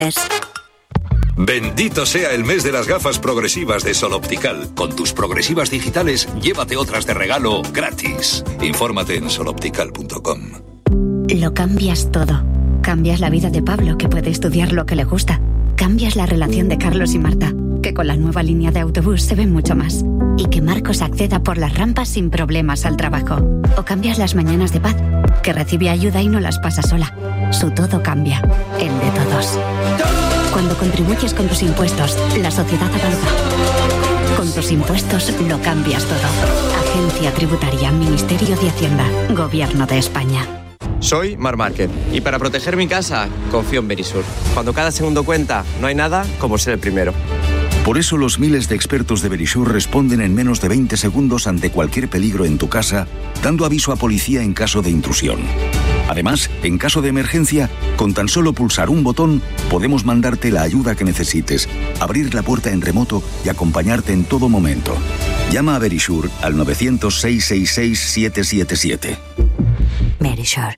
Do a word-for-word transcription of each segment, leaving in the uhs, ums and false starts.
Bendito sea el mes de las gafas progresivas de Sol Optical. Con tus progresivas digitales, llévate otras de regalo gratis. Infórmate en sol optical punto com. Lo cambias todo. Cambias la vida de Pablo, que puede estudiar lo que le gusta. Cambias la relación de Carlos y Marta, que con la nueva línea de autobús se ven mucho más. Y que Marcos acceda por las rampas sin problemas al trabajo. O cambias las mañanas de Paz, que recibe ayuda y no las pasa sola. Su todo cambia, el de todos. Cuando contribuyes con tus impuestos, la sociedad avanza. Con tus impuestos lo cambias todo. Agencia Tributaria, Ministerio de Hacienda, Gobierno de España. Soy Mar Márquez y para proteger mi casa confío en Verisur. Cuando cada segundo cuenta, no hay nada como ser el primero. Por eso los miles de expertos de Verisur responden en menos de veinte segundos ante cualquier peligro en tu casa, dando aviso a policía en caso de intrusión. Además, en caso de emergencia, con tan solo pulsar un botón, podemos mandarte la ayuda que necesites, abrir la puerta en remoto y acompañarte en todo momento. Llama a Verisur al nueve cero cero, seis seis seis, siete siete siete. Verisur.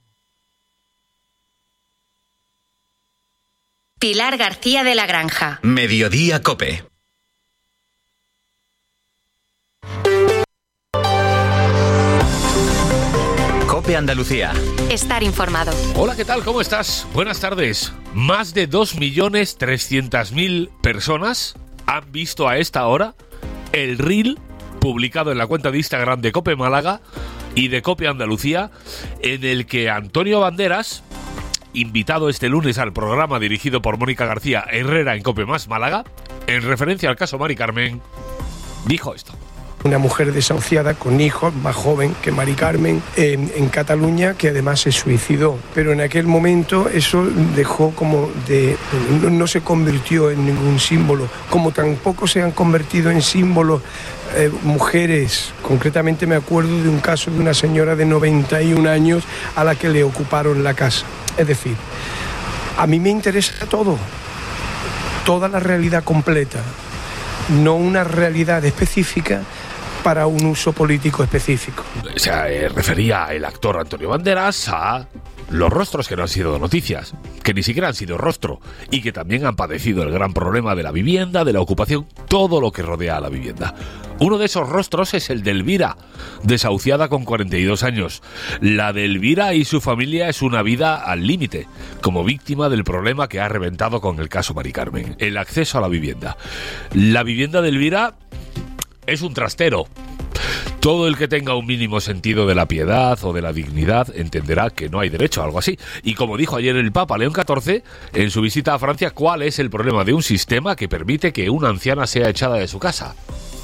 Pilar García de la Granja. Mediodía Cope. Cope Andalucía. Estar informado. Hola, ¿qué tal? ¿Cómo estás? Buenas tardes. Más de dos millones trescientas mil personas han visto a esta hora el reel publicado en la cuenta de Instagram de Cope Málaga y de Cope Andalucía, en el que Antonio Banderas, invitado este lunes al programa dirigido por Mónica García Herrera en Cope Más Málaga, en referencia al caso Mari Carmen, dijo esto. Una mujer desahuciada con hijos, más joven que Mari Carmen, en, en Cataluña, que además se suicidó. Pero en aquel momento eso dejó como de... No, no se convirtió en ningún símbolo, como tampoco se han convertido en símbolos eh, mujeres. Concretamente me acuerdo de un caso de una señora de noventa y un años a la que le ocuparon la casa. Es decir, a mí me interesa todo, toda la realidad completa, no una realidad específica para un uso político específico. Se eh, refería el actor Antonio Banderas a los rostros que no han sido noticias, que ni siquiera han sido rostro, y que también han padecido el gran problema de la vivienda, de la ocupación, todo lo que rodea a la vivienda. Uno de esos rostros es el de Elvira, desahuciada con cuarenta y dos años. La de Elvira y su familia es una vida al límite, como víctima del problema que ha reventado con el caso Mari Carmen, el acceso a la vivienda. La vivienda de Elvira es un trastero. Todo el que tenga un mínimo sentido de la piedad o de la dignidad entenderá que no hay derecho a algo así. Y como dijo ayer el Papa León catorce, en su visita a Francia, ¿cuál es el problema de un sistema que permite que una anciana sea echada de su casa?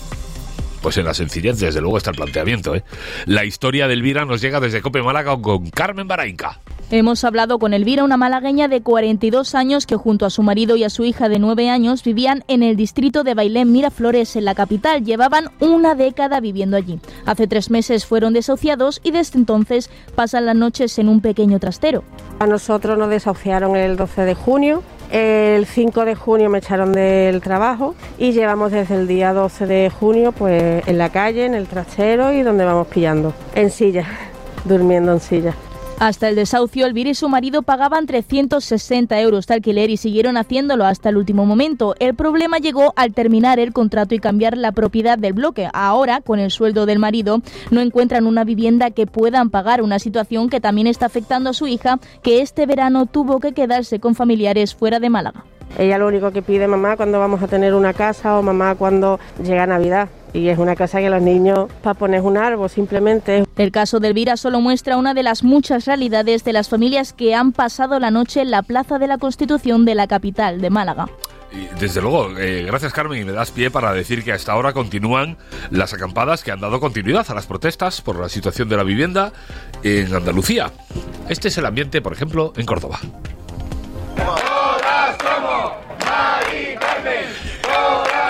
Pues en la sencillez, desde luego, está el planteamiento, ¿eh? La historia de Elvira nos llega desde Cope Málaga con Carmen Barainca. Hemos hablado con Elvira, una malagueña de cuarenta y dos años que junto a su marido y a su hija de nueve años vivían en el distrito de Bailén Miraflores, en la capital. Llevaban una década viviendo allí. Hace tres meses fueron desahuciados y desde entonces pasan las noches en un pequeño trastero. A nosotros nos desahuciaron el doce de junio. El cinco de junio me echaron del trabajo y llevamos desde el día doce de junio pues en la calle, en el trastero y donde vamos pillando, en silla, durmiendo en silla. Hasta el desahucio, Elvira y su marido pagaban trescientos sesenta euros de alquiler y siguieron haciéndolo hasta el último momento. El problema llegó al terminar el contrato y cambiar la propiedad del bloque. Ahora, con el sueldo del marido, no encuentran una vivienda que puedan pagar, una situación que también está afectando a su hija, que este verano tuvo que quedarse con familiares fuera de Málaga. Ella lo único que pide, mamá, cuando vamos a tener una casa, o mamá, cuando llega Navidad. Y es una casa que los niños, para poner un árbol simplemente. El caso de Elvira solo muestra una de las muchas realidades de las familias que han pasado la noche en la Plaza de la Constitución de la capital de Málaga. Y desde luego, eh, gracias Carmen, y me das pie para decir que hasta ahora continúan las acampadas que han dado continuidad a las protestas por la situación de la vivienda en Andalucía. Este es el ambiente, por ejemplo, en Córdoba. Todas somos Mari Carmen.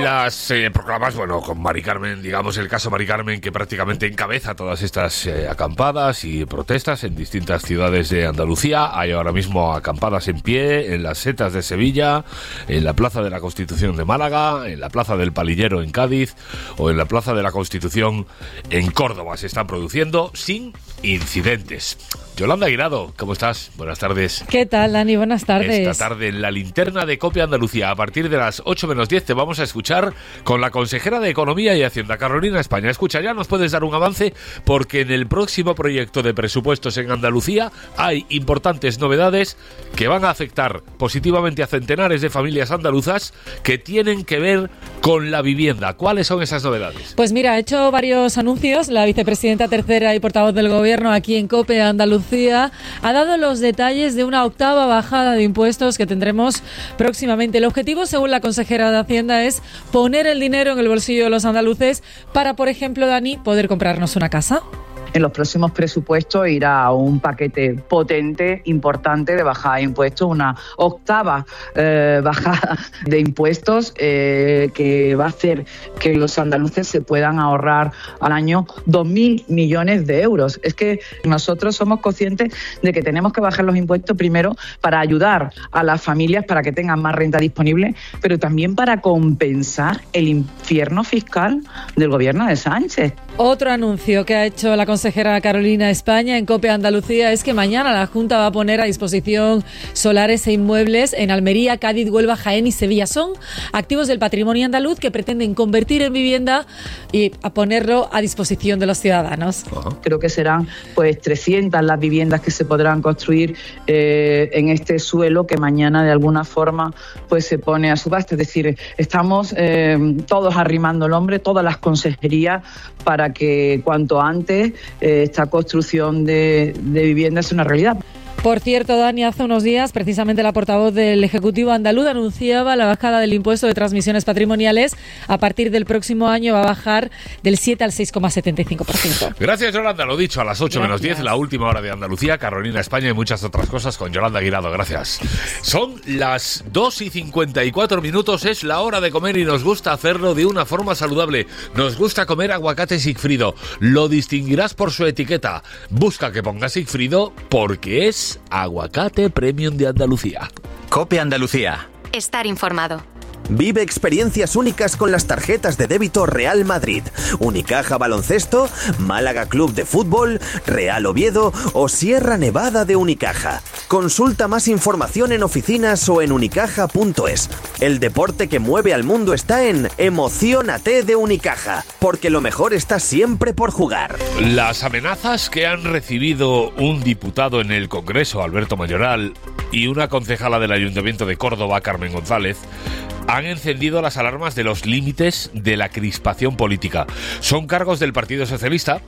las eh, proclamas, bueno, con Mari Carmen, digamos el caso Mari Carmen, que prácticamente encabeza todas estas eh, acampadas y protestas en distintas ciudades de Andalucía. Hay ahora mismo acampadas en pie en las setas de Sevilla, en la Plaza de la Constitución de Málaga, en la Plaza del Palillero en Cádiz o en la Plaza de la Constitución en Córdoba. Se están produciendo sin incidentes. Yolanda Guirado, ¿cómo estás? Buenas tardes. ¿Qué tal, Dani? Buenas tardes. Esta tarde en la linterna de COPE Andalucía, a partir de las ocho menos diez, te vamos a escuchar con la consejera de Economía y Hacienda, Carolina España. Escucha, ya nos puedes dar un avance, porque en el próximo proyecto de presupuestos en Andalucía hay importantes novedades que van a afectar positivamente a centenares de familias andaluzas que tienen que ver con la vivienda. ¿Cuáles son esas novedades? Pues mira, ha hecho varios anuncios la vicepresidenta tercera y portavoz del Gobierno aquí en COPE Andalucía. Ha dado los detalles de una octava bajada de impuestos que tendremos próximamente. El objetivo, según la consejera de Hacienda, es poner el dinero en el bolsillo de los andaluces para, por ejemplo, Dani, poder comprarnos una casa. En los próximos presupuestos irá un paquete potente, importante de bajada de impuestos, una octava eh, bajada de impuestos eh, que va a hacer que los andaluces se puedan ahorrar al año dos mil millones de euros. Es que nosotros somos conscientes de que tenemos que bajar los impuestos primero para ayudar a las familias para que tengan más renta disponible, pero también para compensar el infierno fiscal del gobierno de Sánchez. Otro anuncio que ha hecho la consejera Carolina España en COPE Andalucía es que mañana la Junta va a poner a disposición solares e inmuebles en Almería, Cádiz, Huelva, Jaén y Sevilla. Son activos del patrimonio andaluz que pretenden convertir en vivienda y a ponerlo a disposición de los ciudadanos. Creo que serán pues trescientas las viviendas que se podrán construir eh, en este suelo que mañana de alguna forma pues se pone a subasta. Es decir, estamos eh, todos arrimando el hombro, todas las consejerías, para que cuanto antes eh, esta construcción de, de vivienda sea una realidad. Por cierto, Dani, hace unos días, precisamente la portavoz del Ejecutivo andaluz anunciaba la bajada del impuesto de transmisiones patrimoniales. A partir del próximo año va a bajar del siete al seis coma setenta y cinco por ciento. Gracias, Yolanda. Lo dicho, a las ocho menos diez, la última hora de Andalucía, Carolina España y muchas otras cosas con Yolanda Guirado. Gracias. Son las dos y cincuenta y cuatro minutos, es la hora de comer y nos gusta hacerlo de una forma saludable. Nos gusta comer aguacate Sigfrido. Lo distinguirás por su etiqueta. Busca que ponga Sigfrido porque es aguacate premium de Andalucía. COPE Andalucía. Estar informado. Vive experiencias únicas con las tarjetas de débito Real Madrid, Unicaja Baloncesto, Málaga Club de Fútbol, Real Oviedo o Sierra Nevada de Unicaja. Consulta más información en oficinas o en unicaja punto es. El deporte que mueve al mundo está en Emociónate de Unicaja, porque lo mejor está siempre por jugar. Las amenazas que han recibido un diputado en el Congreso, Alberto Mayoral, y una concejala del Ayuntamiento de Córdoba, Carmen González, han encendido las alarmas de los límites de la crispación política. Son cargos del Partido Socialista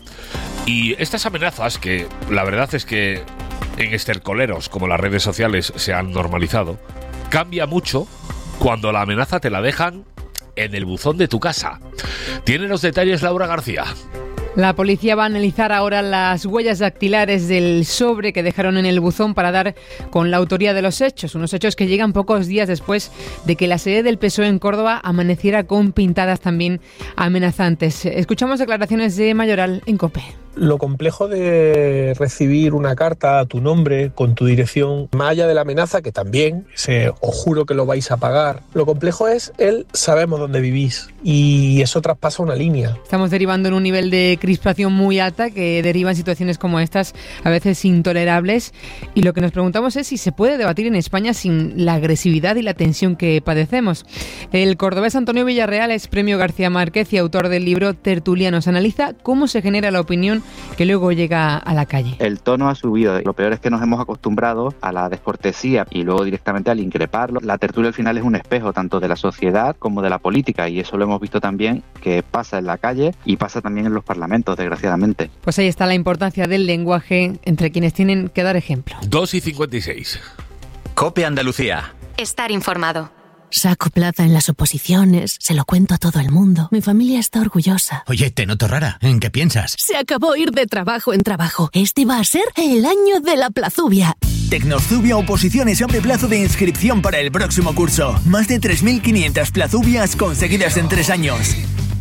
y estas amenazas, que la verdad es que en estercoleros como las redes sociales se han normalizado, cambia mucho cuando la amenaza te la dejan en el buzón de tu casa. Tiene los detalles Laura García. La policía va a analizar ahora las huellas dactilares del sobre que dejaron en el buzón para dar con la autoría de los hechos. Unos hechos que llegan pocos días después de que la sede del P S O E en Córdoba amaneciera con pintadas también amenazantes. Escuchamos declaraciones de Mayoral en COPE. Lo complejo de recibir una carta a tu nombre, con tu dirección, más allá de la amenaza, que también, ese, os juro que lo vais a pagar, lo complejo es el sabemos dónde vivís, y eso traspasa una línea. Estamos derivando en un nivel de crispación muy alta que deriva en situaciones como estas, a veces intolerables, y lo que nos preguntamos es si se puede debatir en España sin la agresividad y la tensión que padecemos. El cordobés Antonio Villarreal es Premio García Márquez y autor del libro Tertulianos. Analiza cómo se genera la opinión que luego llega a la calle. El tono ha subido. Lo peor es que nos hemos acostumbrado a la descortesía y luego directamente al increparlo. La tertulia al final es un espejo tanto de la sociedad como de la política, y eso lo hemos visto también que pasa en la calle y pasa también en los parlamentos, desgraciadamente. Pues ahí está la importancia del lenguaje entre quienes tienen que dar ejemplo. dos y cincuenta y seis. COPE Andalucía. Estar informado. Saco plaza en las oposiciones, se lo cuento a todo el mundo. Mi familia está orgullosa. Oye, te noto rara. ¿En qué piensas? Se acabó ir de trabajo en trabajo. Este va a ser el año de la plazubia. Tecnozubia Oposiciones abre plazo de inscripción para el próximo curso. Más de tres mil quinientas plazubias conseguidas en tres años.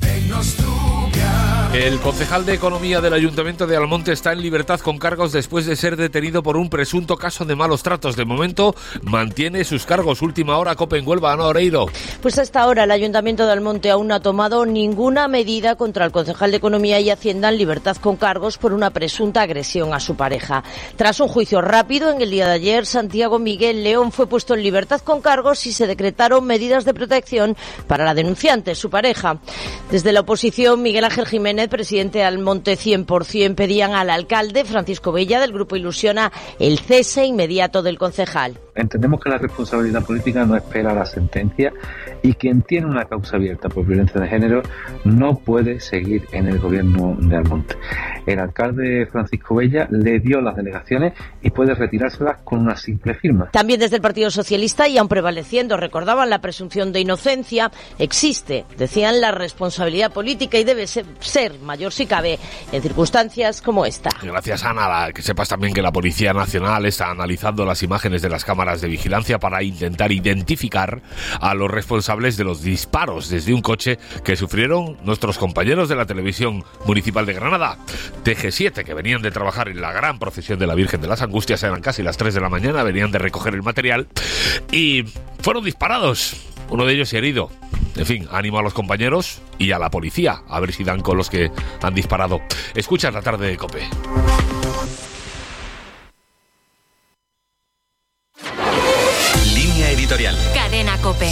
El concejal de Economía del Ayuntamiento de Almonte está en libertad con cargos después de ser detenido por un presunto caso de malos tratos. De momento mantiene sus cargos. Última hora, COPE en Huelva, Ana Oreiro. Pues hasta ahora el Ayuntamiento de Almonte aún no ha tomado ninguna medida contra el concejal de Economía y Hacienda en libertad con cargos por una presunta agresión a su pareja. Tras un juicio rápido en el día de ayer, Santiago Miguel León fue puesto en libertad con cargos y se decretaron medidas de protección para la denunciante, su pareja. Desde la oposición, Miguel Ángel Jiménez, presidente de Almonte cien por ciento, pedían al alcalde Francisco Bella del Grupo Ilusiona el cese inmediato del concejal. Entendemos que la responsabilidad política no espera la sentencia y quien tiene una causa abierta por violencia de género no puede seguir en el gobierno de Almonte. El alcalde Francisco Bella le dio las delegaciones y puede retirárselas con una simple firma. También desde el Partido Socialista, y aun prevaleciendo, recordaban la presunción de inocencia, existe, decían, la responsabilidad política y debe ser, ser mayor si cabe en circunstancias como esta. Gracias, Ana. Que sepas también que la Policía Nacional está analizando las imágenes de las cámaras de vigilancia para intentar identificar a los responsables de los disparos desde un coche que sufrieron nuestros compañeros de la televisión municipal de Granada. T G siete, que venían de trabajar en la gran procesión de la Virgen de las Angustias, eran casi las tres de la mañana, venían de recoger el material y fueron disparados. Uno de ellos herido. En fin, ánimo a los compañeros y a la policía, a ver si dan con los que han disparado. Escuchas La Tarde de COPE. Línea editorial. Cadena COPE.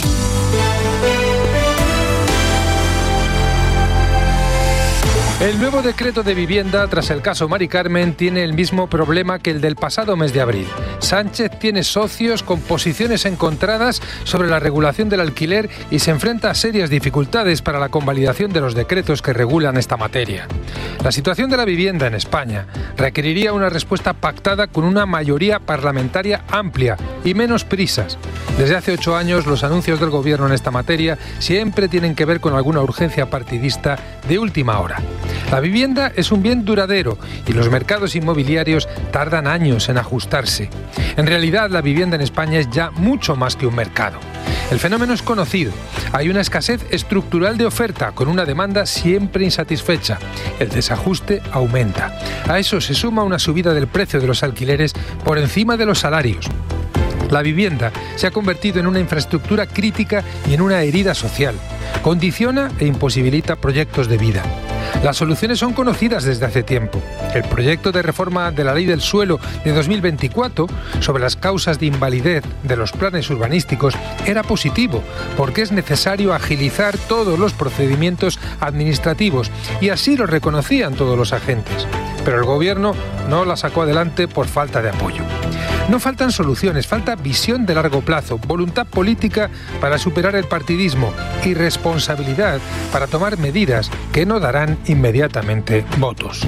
El nuevo decreto de vivienda, tras el caso Mari Carmen, tiene el mismo problema que el del pasado mes de abril. Sánchez tiene socios con posiciones encontradas sobre la regulación del alquiler y se enfrenta a serias dificultades para la convalidación de los decretos que regulan esta materia. La situación de la vivienda en España requeriría una respuesta pactada con una mayoría parlamentaria amplia y menos prisas. Desde hace ocho años, los anuncios del gobierno en esta materia siempre tienen que ver con alguna urgencia partidista de última hora. La vivienda es un bien duradero y los mercados inmobiliarios tardan años en ajustarse. En realidad, la vivienda en España es ya mucho más que un mercado. El fenómeno es conocido. Hay una escasez estructural de oferta con una demanda siempre insatisfecha. El desajuste aumenta. A eso se suma una subida del precio de los alquileres por encima de los salarios. La vivienda se ha convertido en una infraestructura crítica y en una herida social. Condiciona e imposibilita proyectos de vida. Las soluciones son conocidas desde hace tiempo. El proyecto de reforma de la Ley del Suelo de dos mil veinticuatro sobre las causas de invalidez de los planes urbanísticos era positivo porque es necesario agilizar todos los procedimientos administrativos y así lo reconocían todos los agentes. Pero el gobierno no la sacó adelante por falta de apoyo. No faltan soluciones, falta visión de largo plazo, voluntad política para superar el partidismo y responsabilidad para tomar medidas que no darán inmediatamente votos.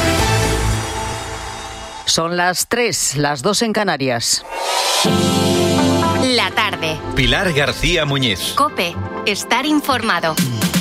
Son las tres, las dos en Canarias. La tarde. Pilar García Muñiz. COPE. Estar informado.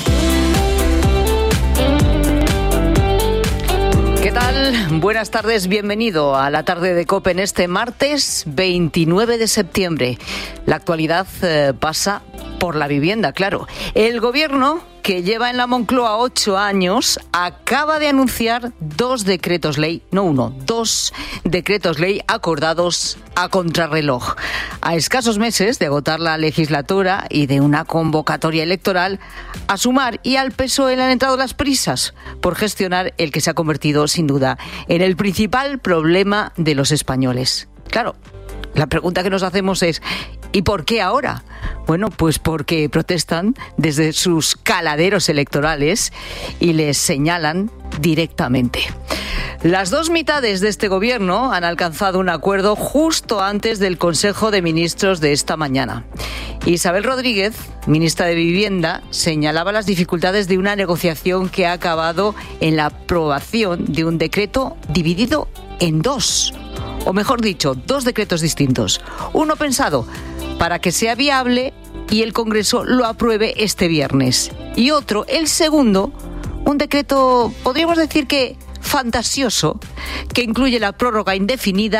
¿Qué tal? Buenas tardes, bienvenido a la tarde de COPE en este martes veintinueve de septiembre. La actualidad eh, pasa por la vivienda, claro. El gobierno, que lleva en la Moncloa ocho años, acaba de anunciar dos decretos ley, no uno, dos decretos ley acordados a contrarreloj. A escasos meses de agotar la legislatura y de una convocatoria electoral, a Sumar y al P S O E le han entrado las prisas por gestionar el que se ha convertido, sin duda, en el principal problema de los españoles. Claro, la pregunta que nos hacemos es, ¿y por qué ahora? Bueno, pues porque protestan desde sus caladeros electorales y les señalan directamente. Las dos mitades de este gobierno han alcanzado un acuerdo justo antes del Consejo de Ministros de esta mañana. Isabel Rodríguez, ministra de Vivienda, señalaba las dificultades de una negociación que ha acabado en la aprobación de un decreto dividido en dos. O mejor dicho, dos decretos distintos. Uno pensado para que sea viable y el Congreso lo apruebe este viernes. Y otro, el segundo, un decreto, podríamos decir que fantasioso, que incluye la prórroga indefinida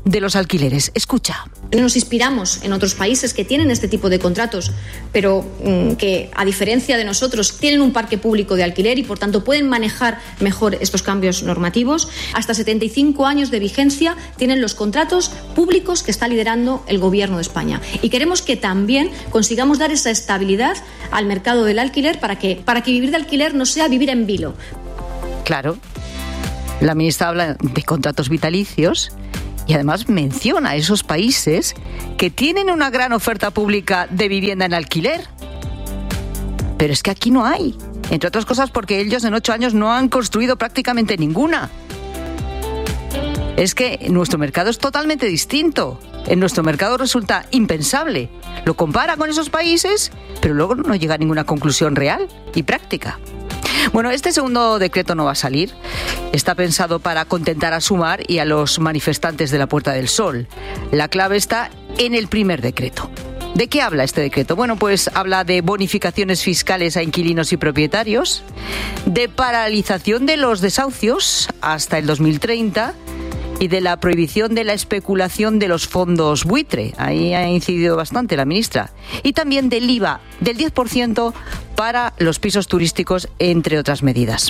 de los alquileres. Escucha. Nos inspiramos en otros países que tienen este tipo de contratos, pero mmm, que, a diferencia de nosotros, tienen un parque público de alquiler y, por tanto, pueden manejar mejor estos cambios normativos. Hasta setenta y cinco años de vigencia tienen los contratos públicos que está liderando el Gobierno de España. Y queremos que también consigamos dar esa estabilidad al mercado del alquiler para que, para que vivir de alquiler no sea vivir en vilo. Claro, la ministra habla de contratos vitalicios y además menciona esos países que tienen una gran oferta pública de vivienda en alquiler. Pero es que aquí no hay, entre otras cosas porque ellos en ocho años no han construido prácticamente ninguna. Es que nuestro mercado es totalmente distinto. En nuestro mercado resulta impensable. Lo compara con esos países, pero luego no llega a ninguna conclusión real y práctica. Bueno, este segundo decreto no va a salir. Está pensado para contentar a Sumar y a los manifestantes de la Puerta del Sol. La clave está en el primer decreto. ¿De qué habla este decreto? Bueno, pues habla de bonificaciones fiscales a inquilinos y propietarios, de paralización de los desahucios hasta el dos mil treinta y de la prohibición de la especulación de los fondos buitre. Ahí ha incidido bastante la ministra. Y también del I V A del diez por ciento para los pisos turísticos, entre otras medidas.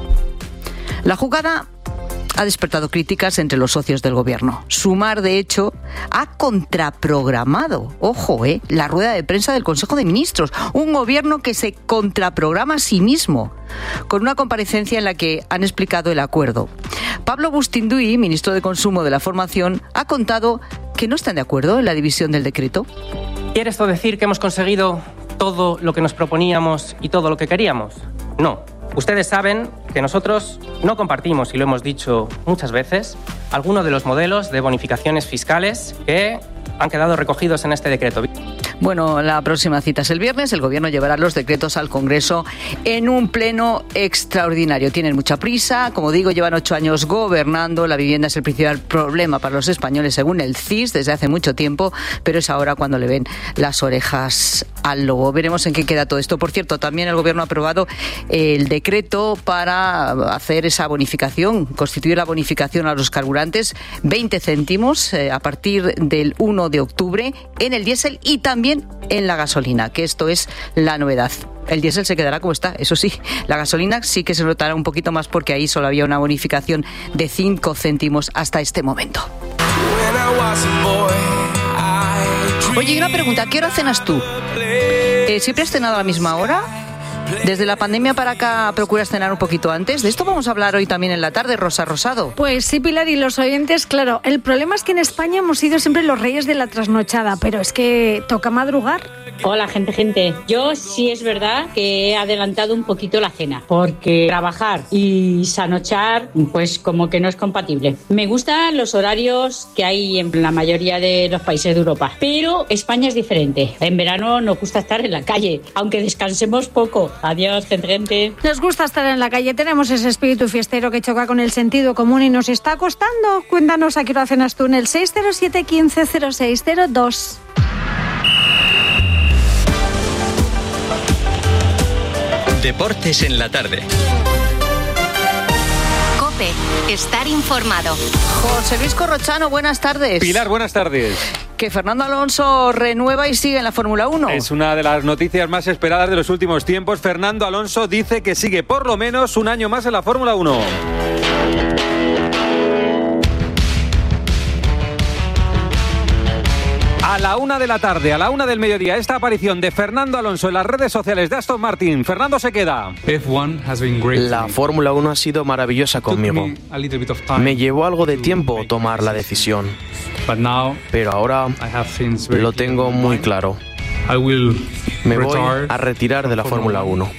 La jugada ha despertado críticas entre los socios del gobierno. Sumar, de hecho, ha contraprogramado, ojo, eh, la rueda de prensa del Consejo de Ministros. Un gobierno que se contraprograma a sí mismo, con una comparecencia en la que han explicado el acuerdo. Pablo Bustinduy, ministro de Consumo de la Formación, ha contado que no están de acuerdo en la división del decreto. ¿Quiere esto decir que hemos conseguido todo lo que nos proponíamos y todo lo que queríamos? No. Ustedes saben que nosotros no compartimos, y lo hemos dicho muchas veces, algunos de los modelos de bonificaciones fiscales que han quedado recogidos en este decreto. Bueno, la próxima cita es el viernes. El Gobierno llevará los decretos al Congreso en un pleno extraordinario. Tienen mucha prisa. Como digo, llevan ocho años gobernando. La vivienda es el principal problema para los españoles, según el C I S, desde hace mucho tiempo, pero es ahora cuando le ven las orejas al lobo. Veremos en qué queda todo esto. Por cierto, también el Gobierno ha aprobado el decreto para hacer esa bonificación, constituir la bonificación a los carburantes, veinte céntimos eh, a partir del uno de octubre en el diésel y también en la gasolina, que esto es la novedad. El diésel se quedará como está, eso sí. La gasolina sí que se notará un poquito más porque ahí solo había una bonificación de cinco céntimos hasta este momento. Oye, una pregunta, ¿a qué hora cenas tú? Eh, ¿Siempre has cenado a la misma hora? Desde la pandemia para acá procuras cenar un poquito antes. De esto vamos a hablar hoy también en la tarde, Rosa Rosado. Pues sí, Pilar, y los oyentes, claro, el problema es que en España hemos sido siempre los reyes de la trasnochada, pero es que toca madrugar. Hola, gente, gente. Yo sí es verdad que he adelantado un poquito la cena, porque trabajar y sanochar, pues como que no es compatible. Me gustan los horarios que hay en la mayoría de los países de Europa, pero España es diferente. En verano nos gusta estar en la calle, aunque descansemos poco. Adiós, gente, gente. Nos gusta estar en la calle, tenemos ese espíritu fiestero que choca con el sentido común y nos está costando. Cuéntanos a qué hora cenas tú en el seis cero siete, quince, cero seis cero dos. Deportes en la tarde. COPE, estar informado. José Luis Corrochano, buenas tardes. Pilar, buenas tardes. Que Fernando Alonso renueva y sigue en la Fórmula uno. Es una de las noticias más esperadas de los últimos tiempos. Fernando Alonso dice que sigue por lo menos un año más en la Fórmula uno. A la una de la tarde, a la una del mediodía, esta aparición de Fernando Alonso en las redes sociales de Aston Martin. Fernando se queda. La Fórmula uno ha sido maravillosa conmigo. Me llevó algo de tiempo tomar la decisión, pero ahora lo tengo muy claro. Me voy a retirar de la Fórmula uno,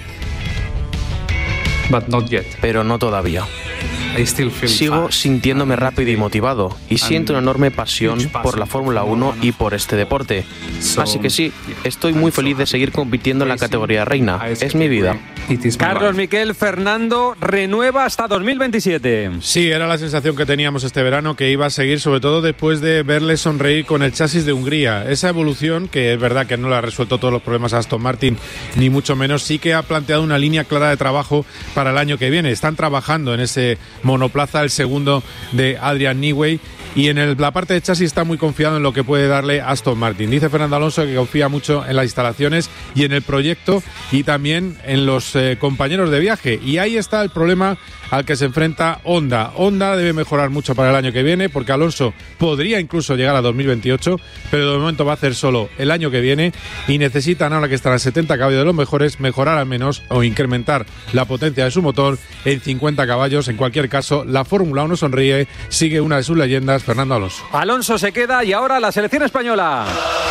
pero no todavía. Sigo sintiéndome rápido y motivado y siento una enorme pasión por la Fórmula uno y por este deporte. Así que sí, estoy muy feliz de seguir compitiendo en la categoría reina. Es mi vida. Carlos Miquel, Fernando renueva hasta dos mil veintisiete. Sí, era la sensación que teníamos este verano, que iba a seguir, sobre todo después de verle sonreír con el chasis de Hungría. Esa evolución, que es verdad que no le ha resuelto todos los problemas a Aston Martin, ni mucho menos, sí que ha planteado una línea clara de trabajo para el año que viene. Están trabajando en ese monoplaza, el segundo de Adrian Newey, y en el, la parte de chasis está muy confiado en lo que puede darle Aston Martin. Dice Fernando Alonso que confía mucho en las instalaciones y en el proyecto y también en los eh, compañeros de viaje, y ahí está el problema al que se enfrenta Honda. Honda debe mejorar mucho para el año que viene, porque Alonso podría incluso llegar a dos mil veintiocho, pero de momento va a hacer solo el año que viene y necesitan, ahora que están a setenta caballos de los mejores, mejorar al menos o incrementar la potencia de su motor en cincuenta caballos. En cualquier caso, la Fórmula uno sonríe, sigue una de sus leyendas, Fernando Alonso. Alonso se queda y ahora la selección española.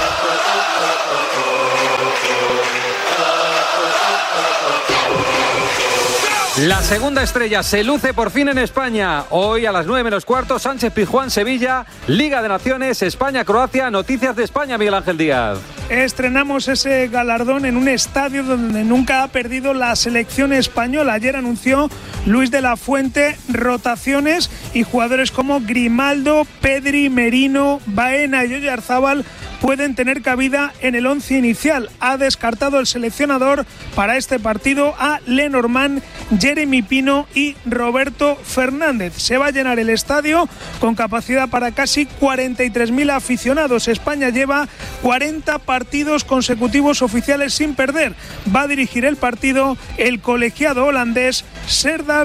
La segunda estrella se luce por fin en España. Hoy a las nueve menos cuarto, Sánchez Pizjuán, Sevilla, Liga de Naciones, España-Croacia. Noticias de España, Miguel Ángel Díaz. Estrenamos ese galardón en un estadio donde nunca ha perdido la selección española. Ayer anunció Luis de la Fuente rotaciones y jugadores como Grimaldo, Pedri, Merino, Baena y Oyarzábal pueden tener cabida en el once inicial. Ha descartado el seleccionador para este partido a Lenormand, Jeremy Pino y Roberto Fernández. Se va a llenar el estadio con capacidad para casi cuarenta y tres mil aficionados. España lleva cuarenta partidos consecutivos oficiales sin perder. Va a dirigir el partido el colegiado holandés Serdar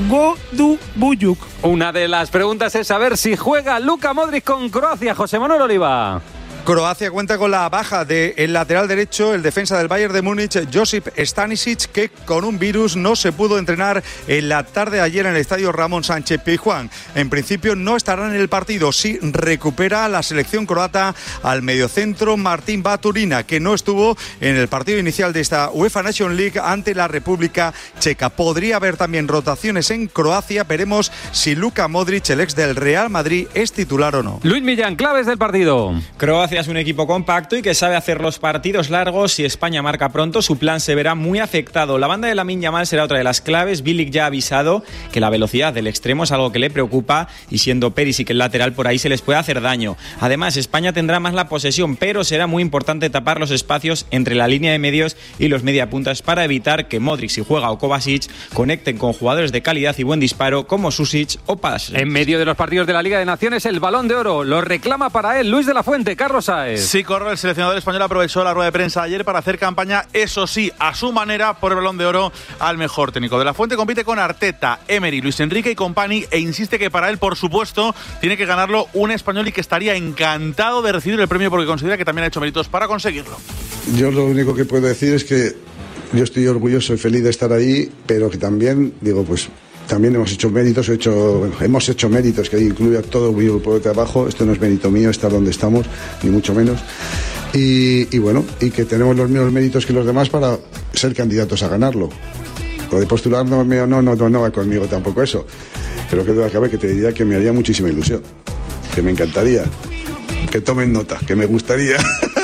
Godubuyuk. Una de las preguntas es saber si juega Luka Modric con Croacia. José Manuel Oliva. Croacia cuenta con la baja del lateral derecho, el defensa del Bayern de Múnich, Josip Stanisic, que con un virus no se pudo entrenar en la tarde de ayer en el estadio Ramón Sánchez Pizjuán. En principio no estará en el partido. Sí recupera la selección croata al mediocentro Martín Baturina, que no estuvo en el partido inicial de esta UEFA Nations League ante la República Checa. Podría haber también rotaciones en Croacia. Veremos si Luka Modric, el ex del Real Madrid, es titular o no. Luis Millán, claves del partido. Croacia es un equipo compacto y que sabe hacer los partidos largos. Si España marca pronto, su plan se verá muy afectado. La banda de Lamine Yamal será otra de las claves. Bilic ya ha avisado que la velocidad del extremo es algo que le preocupa, y siendo Perisic el lateral, por ahí se les puede hacer daño. Además, España tendrá más la posesión, pero será muy importante tapar los espacios entre la línea de medios y los mediapuntas para evitar que Modric, si juega, o Kovacic conecten con jugadores de calidad y buen disparo como Susic o Paz. En medio de los partidos de la Liga de Naciones, el Balón de Oro lo reclama para él Luis de la Fuente. Carlos Sáez. Sí, corre, el seleccionador español aprovechó la rueda de prensa ayer para hacer campaña, eso sí, a su manera, por el Balón de Oro al mejor técnico. De la Fuente compite con Arteta, Emery, Luis Enrique y company, e insiste que para él, por supuesto, tiene que ganarlo un español y que estaría encantado de recibir el premio porque considera que también ha hecho méritos para conseguirlo. Yo lo único que puedo decir es que yo estoy orgulloso y feliz de estar ahí, pero que también, digo, pues también hemos hecho méritos, hecho, bueno, hemos hecho méritos que incluye a todo mi grupo de trabajo. Esto no es mérito mío estar donde estamos, ni mucho menos. Y, y bueno, y que tenemos los mismos méritos que los demás para ser candidatos a ganarlo. Lo de postular no, no, no, no, no va conmigo tampoco eso. Pero que duda cabe que te diría que me haría muchísima ilusión, que me encantaría, que tomen nota, que me gustaría.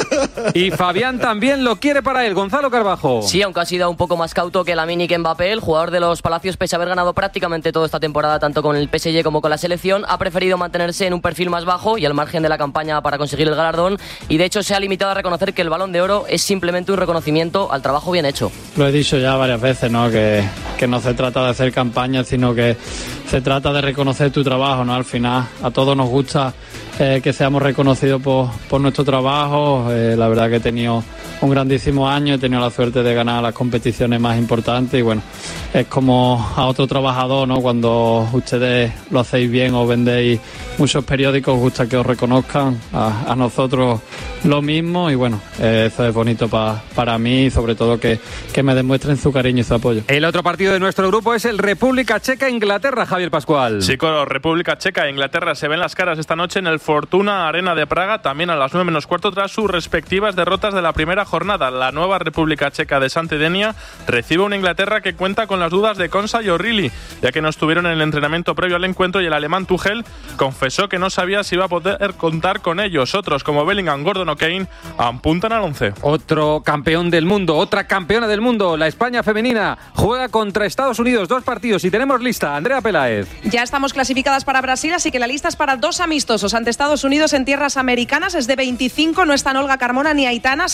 Y Fabián también lo quiere para él. Gonzalo Carbajo. Sí, aunque ha sido un poco más cauto que Lamine y que Mbappé, el jugador de los Palacios, pese a haber ganado prácticamente toda esta temporada tanto con el P S G como con la selección, ha preferido mantenerse en un perfil más bajo y al margen de la campaña para conseguir el galardón, y de hecho se ha limitado a reconocer que el Balón de Oro es simplemente un reconocimiento al trabajo bien hecho. Lo he dicho ya varias veces, ¿no? Que, que no se trata de hacer campaña, sino que se trata de reconocer tu trabajo, ¿no? Al final a todos nos gusta eh, que seamos reconocidos por, por nuestro trabajo. Eh, la verdad que he tenido un grandísimo año, he tenido la suerte de ganar las competiciones más importantes y bueno, es como a otro trabajador, ¿no? Cuando ustedes lo hacéis bien o vendéis muchos periódicos, os gusta que os reconozcan, a, a nosotros lo mismo y bueno, eh, eso es bonito pa, para mí y sobre todo que, que me demuestren su cariño y su apoyo. El otro partido de nuestro grupo es el República Checa-Inglaterra, Javier Pascual. Sí, con República Checa e Inglaterra se ven las caras esta noche en el Fortuna Arena de Praga, también a las nueve menos cuarto tras sus respectivas derrotas de la primera jornada. La nueva República Checa de Santidenia recibe una Inglaterra que cuenta con las dudas de Konsa y O'Reilly, ya que no estuvieron en el entrenamiento previo al encuentro y el alemán Tuchel confesó que no sabía si iba a poder contar con ellos. Otros como Bellingham, Gordon o Kane apuntan al once. Otro campeón del mundo, otra campeona del mundo, la España femenina, juega contra Estados Unidos, dos partidos y tenemos lista. Andrea Peláez. Ya estamos clasificadas para Brasil, así que la lista es para dos amistosos ante Estados Unidos en tierras americanas. Es de veinticinco, no están Olga Carmona ni Aitana, salen del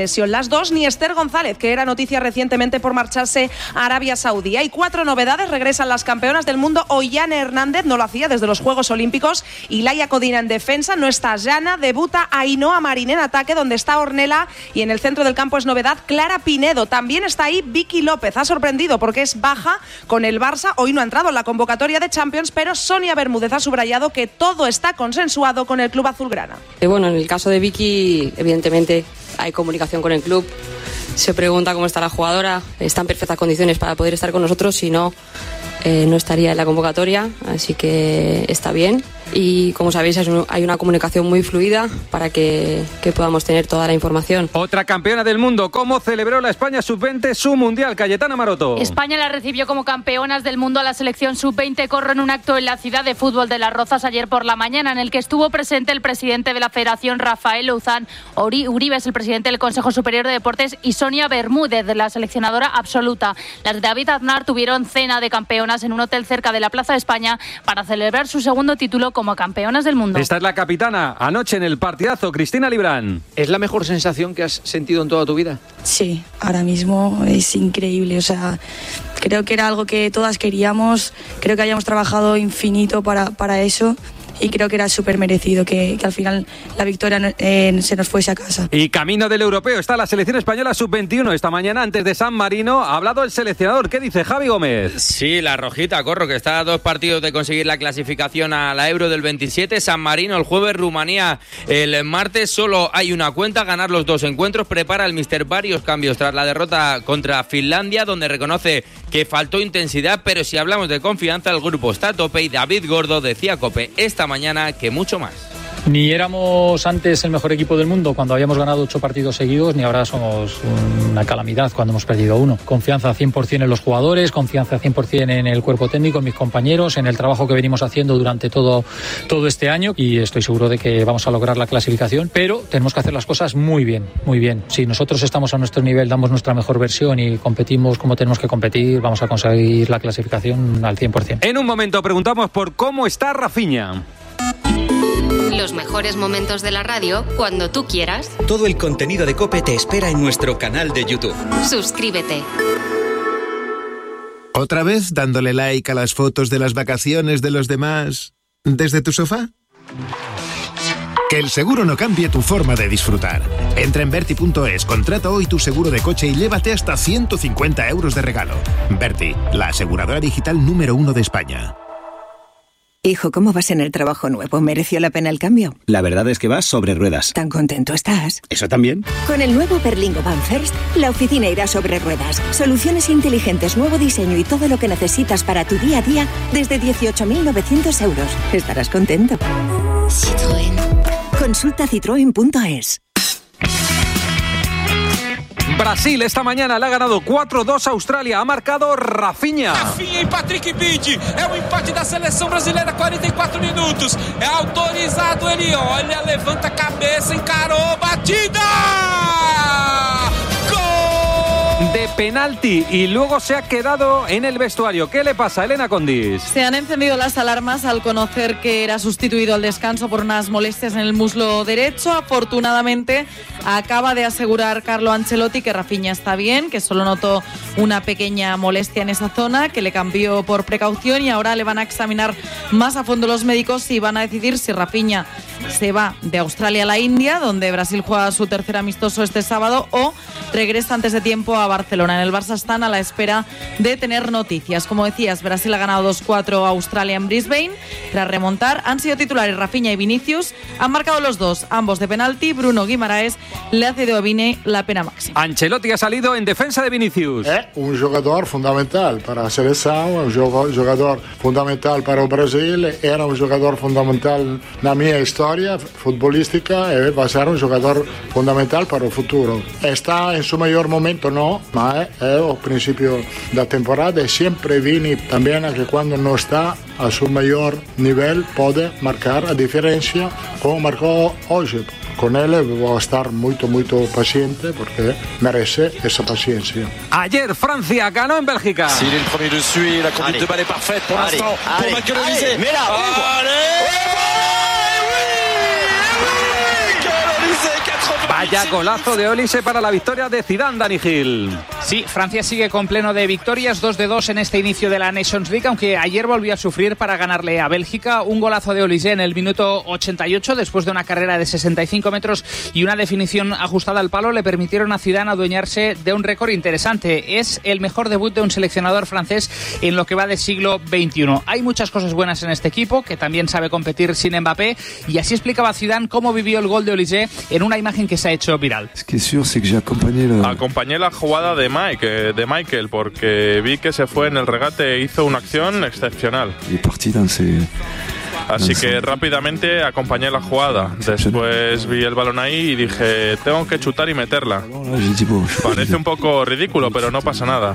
lesión. Las dos, ni Esther González, que era noticia recientemente por marcharse a Arabia Saudí. Hay cuatro novedades, regresan las campeonas del mundo. Ollane Hernández, no lo hacía desde los Juegos Olímpicos. Y Laia Codina en defensa, no está Jana, debuta Ainhoa Marín en ataque, donde está Ornella. Y en el centro del campo es novedad Clara Pinedo. También está ahí Vicky López, ha sorprendido porque es baja con el Barça. Hoy no ha entrado en la convocatoria de Champions, pero Sonia Bermúdez ha subrayado que todo está consensuado con el club azulgrana. Eh, bueno, en el caso de Vicky, evidentemente hay comunicación con el club. Se pregunta cómo está la jugadora, está en perfectas condiciones para poder estar con nosotros, si no, eh, no estaría en la convocatoria, así que está bien. Y como sabéis, hay una comunicación muy fluida para que, que podamos tener toda la información. Otra campeona del mundo, ¿cómo celebró la España sub veinte su mundial? Cayetana Maroto. España la recibió como campeonas del mundo a la selección sub veinte Corro en un acto en la ciudad de fútbol de Las Rozas ayer por la mañana, en el que estuvo presente el presidente de la Federación, Rafael Louzán Uribe, el presidente del Consejo Superior de Deportes, y Sonia Bermúdez, la seleccionadora absoluta. Las de David Aznar tuvieron cena de campeonas en un hotel cerca de la Plaza de España para celebrar su segundo título como campeonas del mundo. Esta es la capitana, anoche en el partidazo, Cristina Librán. ¿Es la mejor sensación que has sentido en toda tu vida? Sí, ahora mismo es increíble, o sea, creo que era algo que todas queríamos, creo que hayamos trabajado infinito para, para eso. Y creo que era súper merecido que, que al final la victoria eh, se nos fuese a casa. Y camino del europeo está la selección española sub veintiuno. Esta mañana, antes de San Marino, ha hablado el seleccionador. ¿Qué dice Javi Gómez? Sí, la rojita, Corro, que está a dos partidos de conseguir la clasificación a la Euro del veintisiete. San Marino el jueves, Rumanía el martes. Solo hay una cuenta, ganar los dos encuentros. Prepara el míster varios cambios tras la derrota contra Finlandia, donde reconoce que faltó intensidad, pero si hablamos de confianza, el grupo está a tope y David Gordo decía a COPE esta mañana que mucho más. Ni éramos antes el mejor equipo del mundo cuando habíamos ganado ocho partidos seguidos, ni ahora somos una calamidad cuando hemos perdido uno. Confianza cien por ciento en los jugadores, confianza cien por ciento en el cuerpo técnico, en mis compañeros, en el trabajo que venimos haciendo durante todo, todo este año, y estoy seguro de que vamos a lograr la clasificación, pero tenemos que hacer las cosas muy bien, muy bien. Si nosotros estamos a nuestro nivel, damos nuestra mejor versión y competimos como tenemos que competir, vamos a conseguir la clasificación al cien por ciento. En un momento preguntamos por cómo está Rafinha. Los mejores momentos de la radio cuando tú quieras. Todo el contenido de COPE te espera en nuestro canal de YouTube. Suscríbete. ¿Otra vez dándole like a las fotos de las vacaciones de los demás desde tu sofá? Que el seguro no cambie tu forma de disfrutar. Entra en Berti punto es, contrata hoy tu seguro de coche y llévate hasta ciento cincuenta euros de regalo. Berti, la aseguradora digital número uno de España. Hijo, ¿cómo vas en el trabajo nuevo? ¿Mereció la pena el cambio? La verdad es que vas sobre ruedas. ¿Tan contento estás? ¿Eso también? Con el nuevo Berlingo Van First, la oficina irá sobre ruedas. Soluciones inteligentes, nuevo diseño y todo lo que necesitas para tu día a día desde dieciocho mil novecientos euros. Estarás contento. Citroën. Consulta citroen punto es. Brasil esta mañana le ha ganado cuatro dos a Australia. Ha marcado Rafinha. Rafinha e Patrick Vidi. É o empate da seleção brasileira, cuarenta y cuatro minutos. É autorizado ele, olha, levanta a cabeça, encarou, batida! De penalti y luego se ha quedado en el vestuario. ¿Qué le pasa a Elena Condis? Se han encendido las alarmas al conocer que era sustituido al descanso por unas molestias en el muslo derecho. Afortunadamente acaba de asegurar Carlo Ancelotti que Rafinha está bien, que solo notó una pequeña molestia en esa zona, que le cambió por precaución y ahora le van a examinar más a fondo los médicos y van a decidir si Rafinha se va de Australia a la India, donde Brasil juega su tercer amistoso este sábado, o regresa antes de tiempo a Barcelona. En el Barça están a la espera de tener noticias. Como decías, Brasil ha ganado dos cuatro a Australia en Brisbane. Tras remontar, han sido titulares Rafinha y Vinicius. Han marcado los dos, ambos de penalti. Bruno Guimaraes le ha cedido a Vini la pena máxima. Ancelotti ha salido en defensa de Vinicius. É um jogador fundamental para a seleção, é um jogador fundamental para o Brasil, era um jogador fundamental na minha história futbolística e vai ser um jogador fundamental para o futuro. Está em seu maior momento, não, mas é o princípio da temporada e sempre Vini também que quando não está a seu maior nível pode marcar a diferença como marcou hoje. Con él voy a estar muy, muy paciente porque merece esa paciencia. Ayer Francia ganó en Bélgica. S'il est le premier dessus, la conduite de balle est parfaite pour l'instant pour Michael Olise. Mira, allez, Vaya golazo de Olise para la victoria de Zidane, Dani Gil. Sí, Francia sigue con pleno de victorias, dos de dos en este inicio de la Nations League, aunque ayer volvió a sufrir para ganarle a Bélgica. Un golazo de Olise en el minuto ochenta y ocho, después de una carrera de sesenta y cinco metros y una definición ajustada al palo, le permitieron a Zidane adueñarse de un récord interesante. Es el mejor debut de un seleccionador francés en lo que va de siglo veintiuno. Hay muchas cosas buenas en este equipo, que también sabe competir sin Mbappé, y así explicaba Zidane cómo vivió el gol de Olise en una imagen que se ha hecho viral. Acompañé la jugada de Mike, de Michael, porque vi que se fue en el regate e hizo una acción excepcional. Así que rápidamente acompañé la jugada. Después vi el balón ahí y dije, tengo que chutar y meterla. Parece un poco ridículo, pero no pasa nada.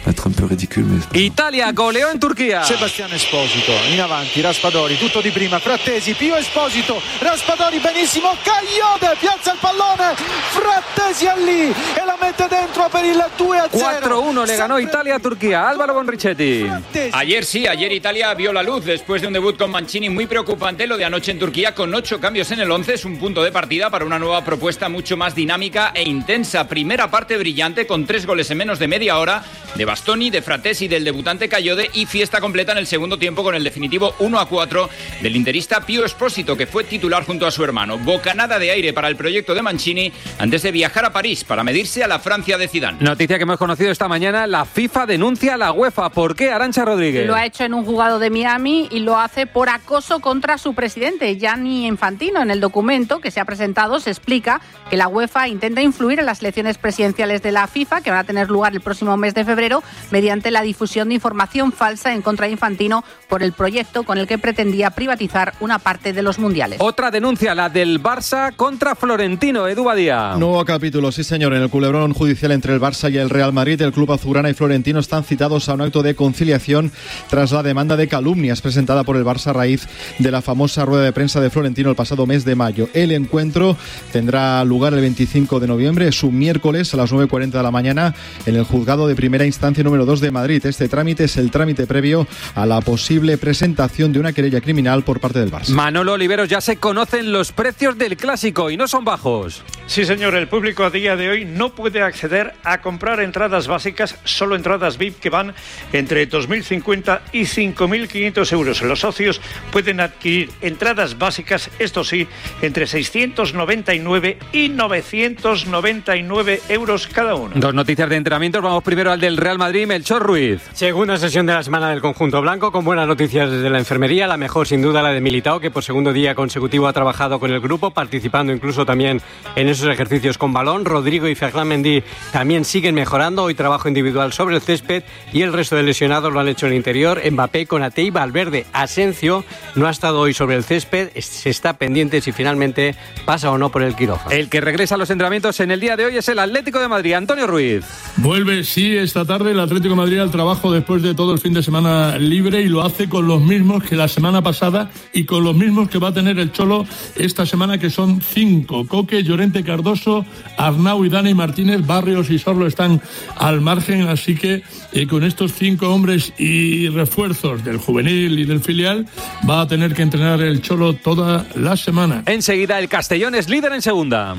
Italia goleó en Turquía. Sebastian Esposito in avanti, Raspadori, tutto di prima, Frattesi, Pio Esposito, Raspadori benissimo, Cagliode piazza il pallone, Frattesi è lì e la mette dentro per il due a cero. cuatro uno le ganó Italia a Turquía. Álvaro Bonrichetti. Ayer sí, ayer Italia vio la luz después de un debut con Mancini muy preocupante. Lo de anoche en Turquía, con ocho cambios en el once, es un punto de partida para una nueva propuesta mucho más dinámica e intensa. Primera parte brillante con tres goles en menos de media hora de Bastoni, de Frattesi y del debutante Cagliode, y fiesta completa en el segundo tiempo con el definitivo uno a cuatro del interista Pio Esposito, que fue titular junto a su hermano. Bocanada de aire para el proyecto de Mancini antes de viajar a París para medirse a la Francia de Zidane. Noticia que hemos conocido esta mañana: la FIFA denuncia a la UEFA. ¿Por qué, Arantxa Rodríguez? Lo ha hecho en un juzgado de Miami y lo hace por acoso contra su presidente, Gianni Infantino. En el documento que se ha presentado se explica que la UEFA intenta influir en las elecciones presidenciales de la FIFA, que van a tener lugar el próximo mes de febrero, mediante la difusión de información falsa en contra de Infantino por el proyecto con el que pretendía privatizar una parte de los mundiales. Otra denuncia, la del Barça contra Florentino. Edu Badía. Nuevo capítulo, sí señor, en el culebrón judicial entre el Barça y el Real Madrid. El club azulgrana y Florentino están citados a un acto de conciliación tras la demanda de calumnias presentada por el Barça a raíz de la famosa rueda de prensa de Florentino el pasado mes de mayo. El encuentro tendrá lugar el veinticinco de noviembre, es un miércoles a las nueve y cuarenta de la mañana en el juzgado de primera instancia número dos de Madrid. Este trámite es el trámite previo a la posible presentación de una querella criminal por parte del Barça. Manolo Oliveros, ya se conocen los precios del clásico y no son bajos. Sí señor, el público a día de hoy no puede acceder a comprar entradas básicas, solo entradas V I P que van entre dos mil cincuenta y cinco mil quinientos euros. Los socios pueden adquirir entradas básicas, esto sí, entre seiscientos noventa y nueve y novecientos noventa y nueve euros cada uno. Dos noticias de entrenamientos, vamos primero al del Real Madrid, Melchor Ruiz. Segunda sesión de la semana del conjunto blanco, con buenas noticias desde la enfermería, la mejor sin duda la de Militao, que por segundo día consecutivo ha trabajado con el grupo, participando incluso también en esos ejercicios con balón. Rodrigo y Ferland Mendy también siguen mejorando, hoy trabajo individual sobre el césped, y el resto de lesionados lo han hecho en el interior. Mbappé, Konaté y Valverde. Asensio no ha estado hoy sobre el césped, se está pendiente si finalmente pasa o no por el quirófano. El que regresa a los entrenamientos en el día de hoy es el Atlético de Madrid, Antonio Ruiz. Vuelve, sí, esta tarde el Atlético de Madrid al trabajo después de todo el fin de semana libre, y lo hace con los mismos que la semana pasada y con los mismos que va a tener el Cholo esta semana, que son cinco: Coque, Llorente, Cardoso, Arnau y Dani Martínez. Barrios y Sorlo están al margen, así que eh, con estos cinco hombres y refuerzos del juvenil y del filial va a tener que entrenar el Cholo toda la semana. Enseguida el Castellón es líder en segunda.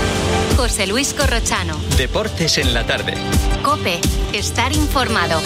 José Luis Corrochano. Deportes en la tarde. COPE. Estar informado.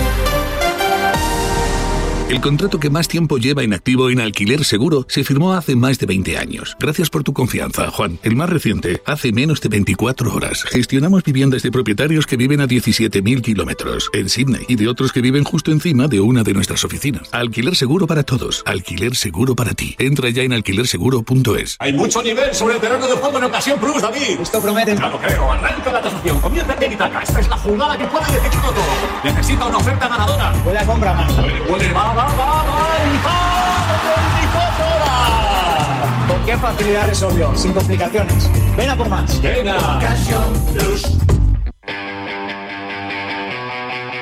El contrato que más tiempo lleva inactivo en Alquiler Seguro se firmó hace más de veinte años. Gracias por tu confianza, Juan. El más reciente, hace menos de veinticuatro horas. Gestionamos viviendas de propietarios que viven a diecisiete mil kilómetros en Sydney y de otros que viven justo encima de una de nuestras oficinas. Alquiler Seguro para todos. Alquiler Seguro para ti. Entra ya en alquiler seguro punto es. Hay mucho nivel sobre el terreno de juego en Ocasión Plus, David. Esto promete. Ya lo creo. Arranca la tasación. Comienza el tiki-taka. Esta es la jugada que puede decidirlo todo. Necesita una oferta ganadora. Puede comprar más. Puede, va, va, va, va. veinticuatro horas. ¿Con qué facilidad resolvió? Sin complicaciones. Ven a por más. Venga. Ocasión Plus.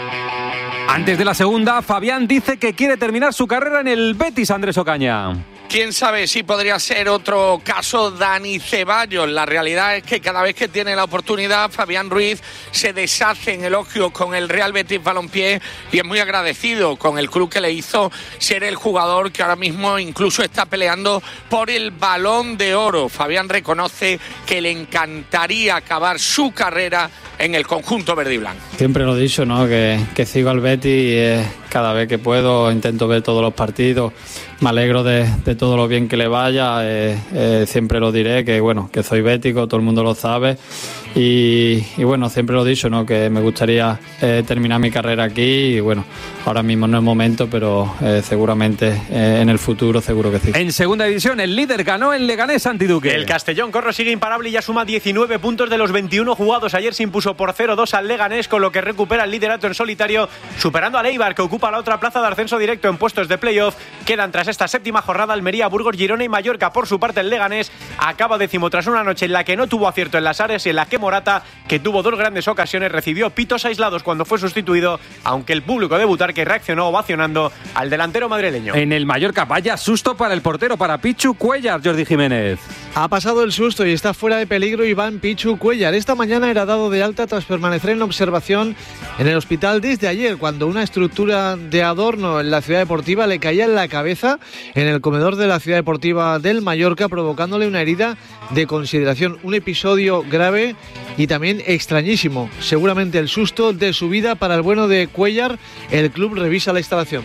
Antes de la segunda, Fabián dice que quiere terminar su carrera en el Betis, Andrés Ocaña. quién sabe si podría ser otro caso Dani Ceballos. La realidad es que cada vez que tiene la oportunidad, Fabián Ruiz se deshace en elogios con el Real Betis Balompié y es muy agradecido con el club que le hizo ser el jugador que ahora mismo incluso está peleando por el Balón de Oro. Fabián reconoce que le encantaría acabar su carrera en el conjunto verde y blanco. Siempre lo he dicho, ¿no? Que, que sigo al Betis y eh, cada vez que puedo intento ver todos los partidos. Me alegro de, de todo lo bien que le vaya. Eh, eh, siempre lo diré, que bueno, que soy bético, todo el mundo lo sabe. Y, y bueno, siempre lo he dicho, ¿no? Que me gustaría eh, terminar mi carrera aquí y bueno, ahora mismo no es el momento, pero eh, seguramente eh, en el futuro seguro que sí. En segunda división, el líder ganó en Leganés, Santi Duque. El Castellón Corro sigue imparable y ya suma diecinueve puntos de los veintiuno jugados. Ayer se impuso por cero dos al Leganés, con lo que recupera el liderato en solitario, superando al Eibar, que ocupa la otra plaza de ascenso directo en puestos de playoff. Quedan tras esta séptima jornada Almería, Burgos, Girona y Mallorca. Por su parte, el Leganés acaba décimo tras una noche en la que no tuvo acierto en las áreas y en la que Morata, que tuvo dos grandes ocasiones, recibió pitos aislados cuando fue sustituido, aunque el público de Butarque reaccionó ovacionando al delantero madrileño. En el Mallorca, vaya susto para el portero, para Pichu Cuellar, Jordi Jiménez. Ha pasado el susto y está fuera de peligro Iván Pichu Cuellar. Esta mañana era dado de alta tras permanecer en observación en el hospital desde ayer, cuando una estructura de adorno en la ciudad deportiva le caía en la cabeza en el comedor de la ciudad deportiva del Mallorca, provocándole una herida de consideración. Un episodio grave y también extrañísimo. Seguramente el susto de su vida para el bueno de Cuellar. El club revisa la instalación.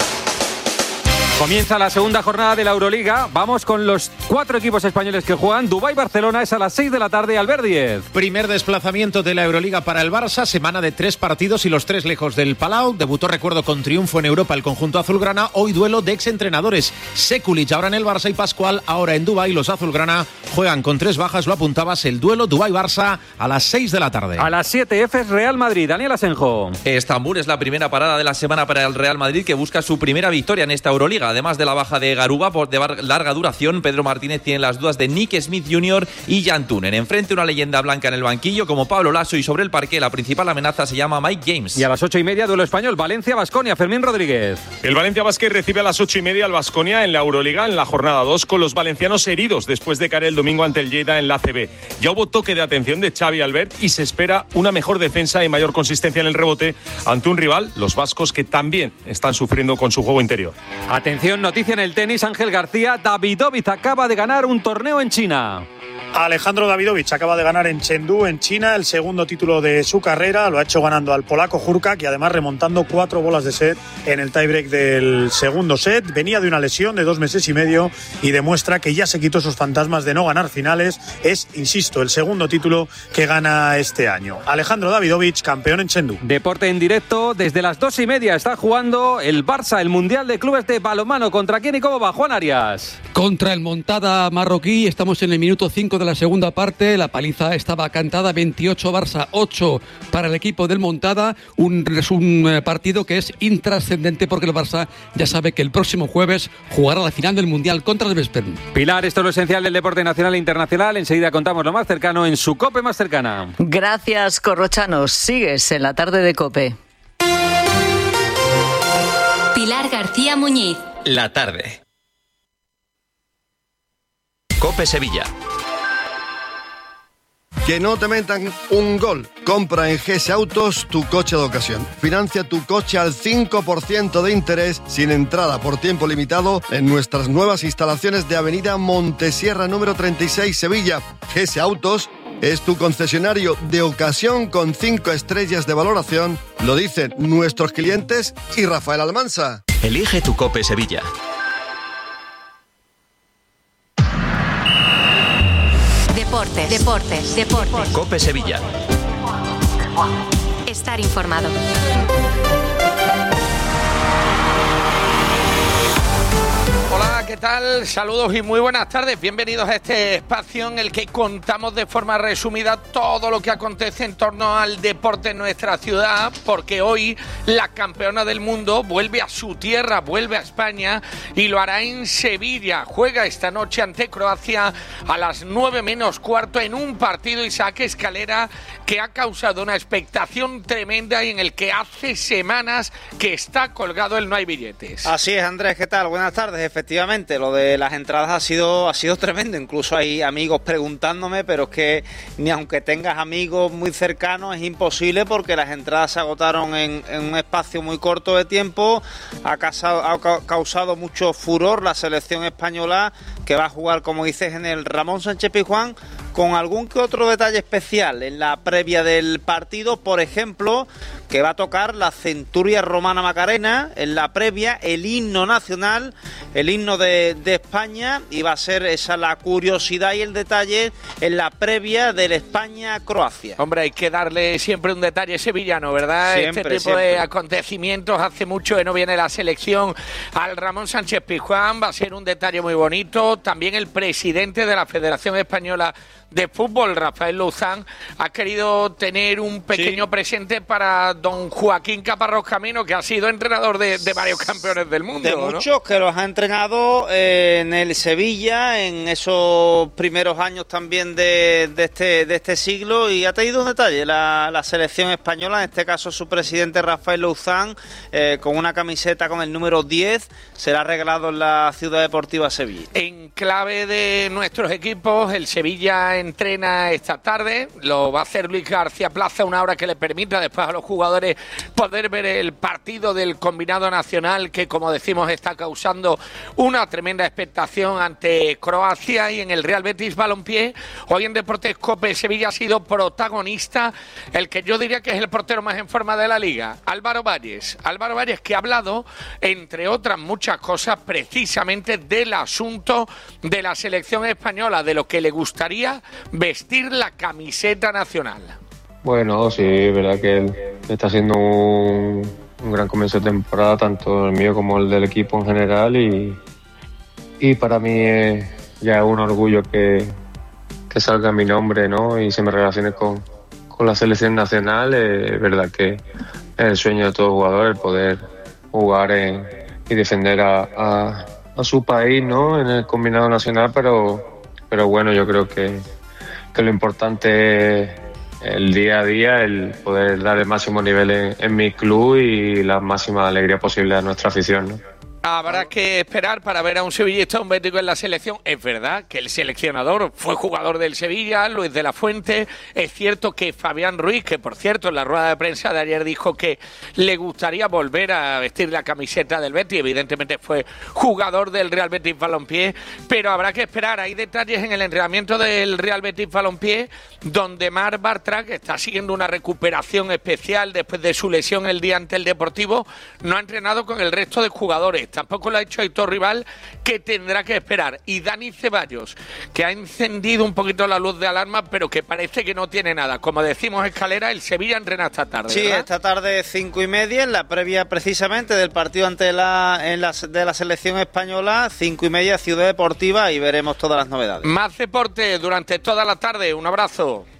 Comienza la segunda jornada de la Euroliga. Vamos con los cuatro equipos españoles que juegan. Dubái-Barcelona es a las seis de la tarde, Albert Díez. Primer desplazamiento de la Euroliga para el Barça. Semana de tres partidos y los tres lejos del Palau. Debutó, recuerdo, con triunfo en Europa el conjunto azulgrana. Hoy duelo de exentrenadores. Sekulic ahora en el Barça y Pascual ahora en Dubái. Los azulgrana juegan con tres bajas. Lo apuntabas, el duelo Dubái-Barça a las seis de la tarde. A las siete, Efes Real Madrid. Daniel Asenjo. Estambul es la primera parada de la semana para el Real Madrid, que busca su primera victoria en esta Euroliga. Además de la baja de Garuba por de larga duración, Pedro Martínez tiene las dudas de Nick Smith junior y Jan Tunen. Enfrente una leyenda blanca en el banquillo como Pablo Lasso, y sobre el parqué la principal amenaza se llama Mike James. Y a las ocho y media, duelo español, Valencia-Baskonia, Fermín Rodríguez. El Valencia Basket recibe a las ocho y media al Baskonia en la Euroliga en la jornada dos, con los valencianos heridos después de caer el domingo ante el Lleida en la A C B. Ya hubo toque de atención de Xavi Albert y se espera una mejor defensa y mayor consistencia en el rebote ante un rival, los vascos, que también están sufriendo con su juego interior. Atención, noticia en el tenis, Ángel García. Davidovich acaba de ganar un torneo en China. Alejandro Davidovich acaba de ganar en Chengdu, en China, el segundo título de su carrera. Lo ha hecho ganando al polaco Hurkacz y además remontando cuatro bolas de set en el tiebreak del segundo set. Venía de una lesión de dos meses y medio y demuestra que ya se quitó esos fantasmas de no ganar finales. Es, insisto, el segundo título que gana este año. Alejandro Davidovich, campeón en Chengdu. Deporte en directo, desde las dos y media está jugando el Barça, el Mundial de Clubes de Balonmano. ¿Contra quién y cómo va, Juan Arias? Contra el Montada marroquí, estamos en el minuto cinco de la segunda parte. La paliza estaba cantada, veintiocho Barça, ocho para el equipo del Montada. Un, es un partido que es intrascendente porque el Barça ya sabe que el próximo jueves jugará la final del Mundial contra el Veszprém. Pilar, esto es lo esencial del deporte nacional e internacional. Enseguida contamos lo más cercano en su COPE más cercana. Gracias, corrochanos. Sigues en la tarde de COPE. Pilar García Muñiz. La tarde. COPE Sevilla. Que no te metan un gol. Compra en G S Autos tu coche de ocasión. Financia tu coche al cinco por ciento de interés sin entrada por tiempo limitado en nuestras nuevas instalaciones de Avenida Montesierra número treinta y seis, Sevilla. G S Autos es tu concesionario de ocasión con cinco estrellas de valoración. Lo dicen nuestros clientes y Rafael Almansa. Elige tu COPE Sevilla. Deportes, deportes, deportes. COPE Sevilla. Estar informado. Hola, ¿qué tal? Saludos y muy buenas tardes. Bienvenidos a este espacio en el que contamos de forma resumida todo lo que acontece en torno al deporte en nuestra ciudad, porque hoy la campeona del mundo vuelve a su tierra, vuelve a España y lo hará en Sevilla. Juega esta noche ante Croacia a las nueve menos cuarto en un partido, Isaac Escalera, que ha causado una expectación tremenda y en el que hace semanas que está colgado el no hay billetes. Así es, Andrés, ¿qué tal? Buenas tardes. Efectivamente, efectivamente, lo de las entradas ha sido ha sido tremendo. Incluso hay amigos preguntándome, pero es que ni aunque tengas amigos muy cercanos es imposible, porque las entradas se agotaron en, en un espacio muy corto de tiempo. Ha causado, ha causado mucho furor la selección española, que va a jugar, como dices, en el Ramón Sánchez Pizjuán, con algún que otro detalle especial en la previa del partido. Por ejemplo, que va a tocar la Centuria Romana Macarena en la previa, el himno nacional, el himno de, de España, y va a ser esa la curiosidad y el detalle en la previa del España-Croacia. Hombre, hay que darle siempre un detalle sevillano, ¿verdad? Siempre, este tipo siempre. de acontecimientos, hace mucho que no viene la selección al Ramón Sánchez Pizjuán, va a ser un detalle muy bonito. También el presidente de la Federación Española de Fútbol, Rafael Luzán, ha querido tener un pequeño sí. presente para don Joaquín Caparrós Camino, que ha sido entrenador de, de varios campeones del mundo. De ¿no? muchos, que los ha entrenado eh, en el Sevilla, en esos primeros años también de, de, este, de este siglo, y ha tenido un detalle la, la selección española, en este caso su presidente Rafael Luzán, eh, con una camiseta con el número diez, será regalado en la Ciudad Deportiva Sevilla. En clave de nuestros equipos, el Sevilla entrena esta tarde, lo va a hacer Luis García Plaza, una hora que le permita después a los jugadores poder ver el partido del combinado nacional, que, como decimos, está causando una tremenda expectación ante Croacia. Y en el Real Betis Balompié, hoy en Deportes COPE, Sevilla ha sido protagonista el que yo diría que es el portero más en forma de la liga, Álvaro Valles. Álvaro Valles, que ha hablado, entre otras muchas cosas, precisamente del asunto de la selección española, de lo que le gustaría vestir la camiseta nacional. Bueno, sí, es verdad que él está haciendo un, un gran comienzo de temporada, tanto el mío como el del equipo en general, y, y para mí es ya un orgullo que, que salga mi nombre, ¿no? Y se me relacione con, con la selección nacional. Es verdad que es el sueño de todo jugador el poder jugar en, y defender a, a, a su país, ¿no? En el combinado nacional, pero, pero bueno, yo creo que, que lo importante es el día a día, el poder dar el máximo nivel en, en mi club y la máxima alegría posible a nuestra afición, ¿no? Habrá que esperar para ver a un sevillista, un bético en la selección. Es verdad que el seleccionador fue jugador del Sevilla, Luis de la Fuente. Es cierto que Fabián Ruiz, que por cierto en la rueda de prensa de ayer dijo que le gustaría volver a vestir la camiseta del Betis, evidentemente fue jugador del Real Betis Balompié, pero habrá que esperar. Hay detalles en el entrenamiento del Real Betis Balompié, donde Marc Bartra, que está siguiendo una recuperación especial después de su lesión el día ante el Deportivo, no ha entrenado con el resto de jugadores. Tampoco lo ha hecho Aitor Rival, que tendrá que esperar. Y Dani Ceballos, que ha encendido un poquito la luz de alarma, pero que parece que no tiene nada. Como decimos, Escalera, el Sevilla entrena esta tarde, Sí, ¿verdad? esta tarde cinco y media, en la previa precisamente del partido ante la, en la de la selección española, cinco y media, Ciudad Deportiva, y veremos todas las novedades. Más deporte durante toda la tarde. Un abrazo.